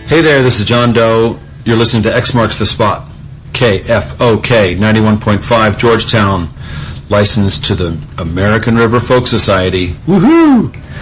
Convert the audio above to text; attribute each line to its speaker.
Speaker 1: Hey there, this is John Doe. You're listening to X Marks the Spot. KFOK 91.5 Georgetown. Licensed to the American River Folk Society. Woohoo!